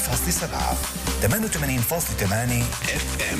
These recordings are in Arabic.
88.8 FM.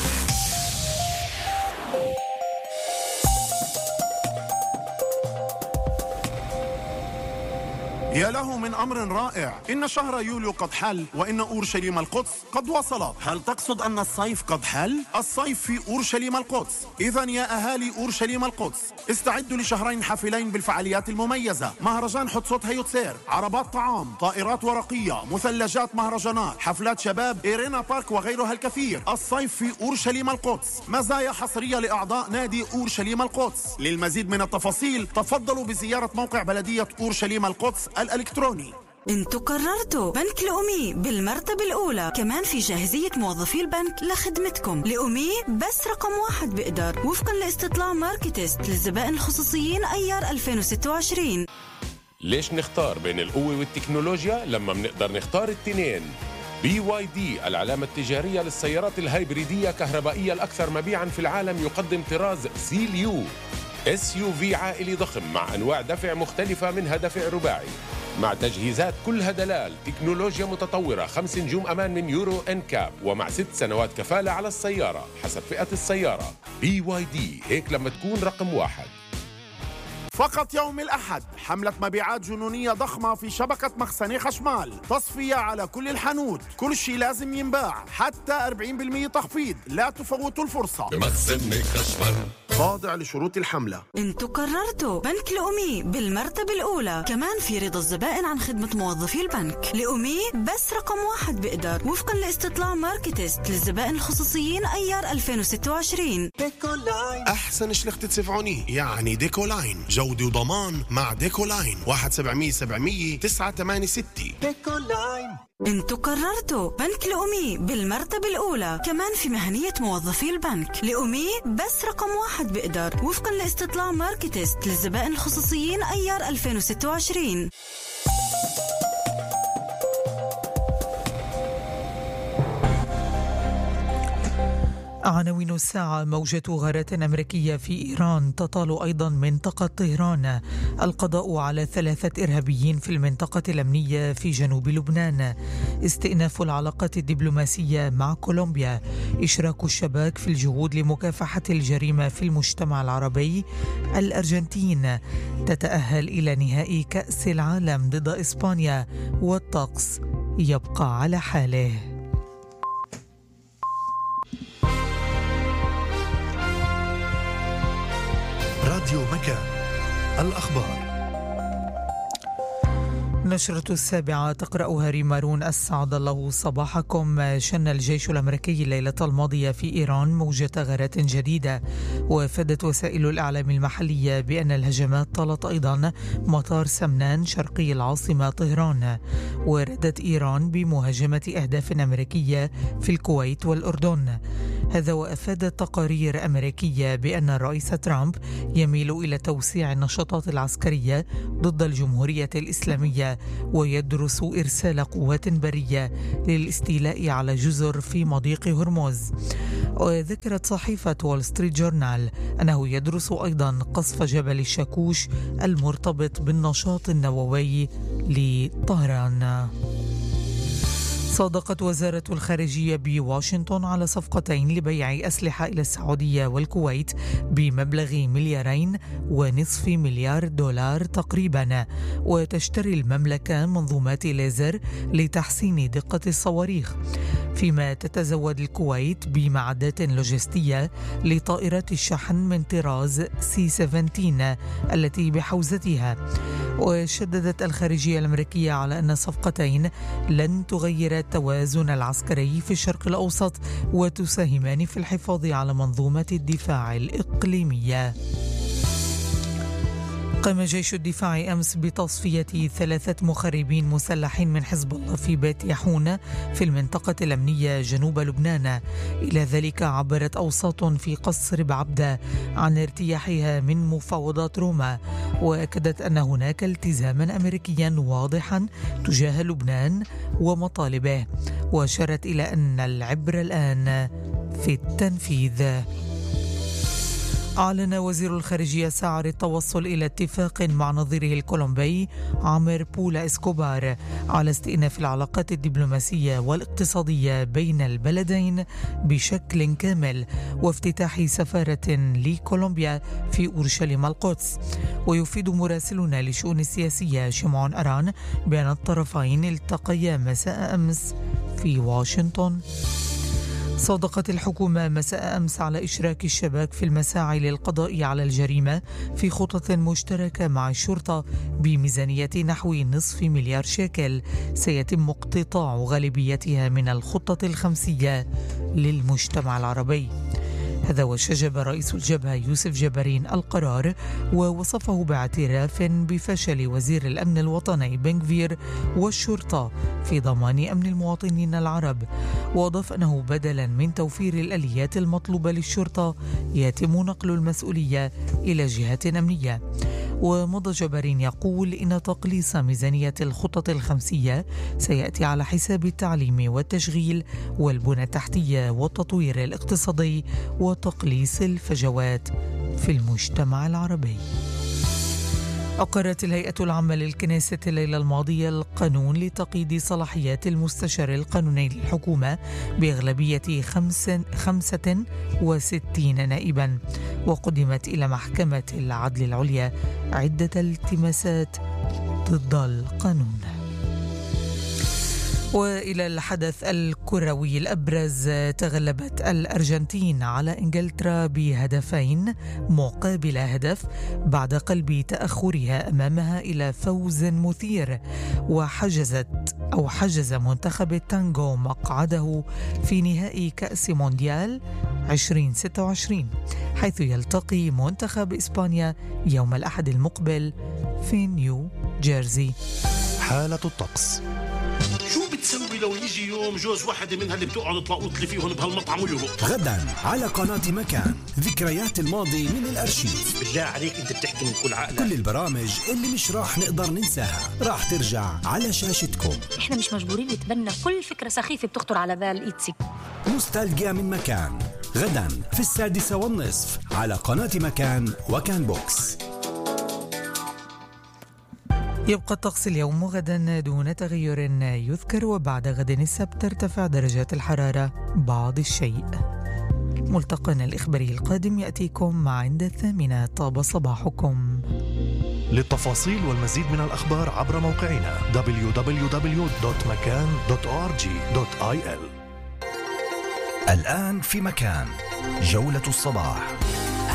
يا له من أمر رائع، إن شهر يوليو قد حل وإن أورشليم القدس قد وصلت. هل تقصد أن الصيف قد حل؟ الصيف في أورشليم القدس. إذن يا أهالي أورشليم القدس استعدوا لشهرين حافلين بالفعاليات المميزة: مهرجان حتسوت هيوتسير، عربات طعام، طائرات ورقية، مثلجات مهرجانات، حفلات شباب، إيرينا بارك وغيرها الكثير. الصيف في أورشليم القدس، مزايا حصرية لأعضاء نادي أورشليم القدس. للمزيد من التفاصيل تفضلوا بزيارة موقع بلدية أورشليم القدس الإلكتروني. انتوا قررتوا بنك لأمي بالمرتبة الأولى، كمان في جاهزية موظفي البنك لخدمتكم. لأمي بس رقم 1 بقدر وفقا لاستطلاع ماركتست للزبائن الخصوصيين أيار 2026. ليش نختار بين القوة والتكنولوجيا لما بنقدر نختار التنين؟ BYD العلامة التجارية للسيارات الهايبريدية كهربائية الأكثر مبيعاً في العالم، يقدم طراز سيليو SUV عائلي ضخم مع أنواع دفع مختلفة، منها دفع رباعي مع تجهيزات كلها دلال، تكنولوجيا متطورة، 5 نجوم أمان من يورو NCAP، ومع 6 سنوات كفالة على السيارة حسب فئة السيارة. BYD، هيك لما تكون رقم 1. فقط يوم الأحد حملة مبيعات جنونية ضخمة في شبكة مخزني خشمال، تصفية على كل الحانوت، كل شيء لازم ينباع، حتى 40% تخفيض، لا تفوتوا الفرصة. مخزني خشمال خاضع لشروط الحملة. انتوا قررتوا بنك لأمي بالمرتبة الأولى، كمان في رضا الزبائن عن خدمة موظفي البنك. لأمي بس رقم 1 بقدر وفقا لاستطلاع ماركتست للزبائن الخصوصيين أيار 2026. ديكولاين أحسن شلخت تسفعوني، يعني ديكولاين جودة وضمان مع ديكولاين 1-700-700 986. ديكولاين. انتوا قررتوا بنك لأمي بالمرتبة الأولى، كمان في مهنية موظفي البنك. لأمي بس رقم 1 بقدر وفقا لاستطلاع ماركتست للزبائن الخصوصيين أيار 2026. عناوين الساعة: موجة غارات أمريكية في إيران تطال أيضا منطقة طهران، القضاء على 3 إرهابيين في المنطقة الأمنية في جنوب لبنان، استئناف العلاقات الدبلوماسية مع كولومبيا، إشراك الشباك في الجهود لمكافحة الجريمة في المجتمع العربي، الأرجنتين تتأهل إلى نهائي كأس العالم ضد إسبانيا، والطقس يبقى على حاله. راديو مكان، الأخبار. نشرة 7 تقرأها ريمارون. أسعد الله صباحكم. شن الجيش الأمريكي الليلة الماضية في إيران موجة غارات جديدة، وافادت وسائل الإعلام المحلية بأن الهجمات طالت أيضا مطار سمنان شرقي العاصمة طهران، وردت إيران بمهاجمة أهداف أمريكية في الكويت والأردن. هذا وأفادت تقارير أمريكية بأن الرئيس ترامب يميل إلى توسيع النشاطات العسكرية ضد الجمهورية الإسلامية، ويدرس إرسال قوات برية للاستيلاء على جزر في مضيق هرمز. وذكرت صحيفة وول ستريت جورنال أنه يدرس أيضا قصف جبل الشاكوش المرتبط بالنشاط النووي لطهران. صادقت وزارة الخارجية بواشنطن على صفقتين لبيع أسلحة إلى السعودية والكويت بمبلغ $2.5 مليار تقريبا، وتشتري المملكة منظومات ليزر لتحسين دقة الصواريخ، فيما تتزود الكويت بمعدات لوجستية لطائرات الشحن من طراز C-17 التي بحوزتها. وشددت الخارجية الأمريكية على أن الصفقتين لن تغير التوازن العسكري في الشرق الأوسط، وتساهمان في الحفاظ على منظومة الدفاع الإقليمية. قام جيش الدفاع أمس بتصفية 3 مخربين مسلحين من حزب الله في بيت يحون في المنطقة الأمنية جنوب لبنان. إلى ذلك عبرت أوساط في قصر بعبدة عن ارتياحها من مفاوضات روما، وأكدت أن هناك التزاما أمريكيا واضحا تجاه لبنان ومطالبه، وأشارت إلى أن العبرة الآن في التنفيذ. أعلن وزير الخارجية سعر التوصل إلى اتفاق مع نظيره الكولومبي عامر بولا إسكوبار على استئناف العلاقات الدبلوماسية والاقتصادية بين البلدين بشكل كامل وافتتاح سفارة لكولومبيا في أورشليم القدس. ويفيد مراسلنا للشؤون السياسية شمعون أران بأن الطرفين التقيا مساء أمس في واشنطن. صادقت الحكومة مساء أمس على إشراك الشباب في المساعي للقضاء على الجريمة في خطط مشتركة مع الشرطة بميزانية نحو 500 مليار شيكل سيتم اقتطاع غالبيتها من الخطة الخمسية للمجتمع العربي. هذا وشجب رئيس الجبهة يوسف جبارين القرار ووصفه باعتراف بفشل وزير الأمن الوطني بن غفير والشرطة في ضمان أمن المواطنين العرب، وأضاف أنه بدلا من توفير الآليات المطلوبة للشرطة يتم نقل المسؤولية إلى جهات أمنية. ومضى جبارين يقول إن تقليص ميزانية الخطط الخمسية سيأتي على حساب التعليم والتشغيل والبنى التحتية والتطوير الاقتصادي وتقليص الفجوات في المجتمع العربي. أقرت الهيئة العامة للكنيسة الليلة الماضية القانون لتقييد صلاحيات المستشار القانوني للحكومة بأغلبية 65 نائبا، وقدمت إلى محكمة العدل العليا عدة التماسات ضد القانون. وإلى الحدث الكروي الأبرز، تغلبت الأرجنتين على إنجلترا بهدفين مقابل هدف بعد قلب تأخرها أمامها إلى فوز مثير، وحجز منتخب التانغو مقعده في نهائي كأس مونديال 2026 حيث يلتقي منتخب إسبانيا يوم الأحد المقبل في نيو جيرسي. حالة الطقس. شو بتسوي لو يجي يوم جوز واحدة منها اللي بتقعد تلاقوط لي فيهم بهالمطعم ويهبط؟ غدا على قناة مكان، ذكريات الماضي من الأرشيف. بالله عليك انت بتحكي من كل عقلك. كل البرامج اللي مش راح نقدر ننساها راح ترجع على شاشتكم. احنا مش مجبورين نتبنى كل فكرة سخيفة بتخطر على بال إيتسي. نوستالجيا من مكان، غدا في 6:30 على قناة مكان وكان بوكس. يبقى الطقس اليوم وغدا دون تغير يذكر، وبعد غد السبت ترتفع درجات الحرارة بعض الشيء. ملتقانا الإخباري القادم يأتيكم مع عند 8. طاب صباحكم. للتفاصيل والمزيد من الأخبار عبر موقعنا www.makan.org.il. الآن في مكان، جولة الصباح.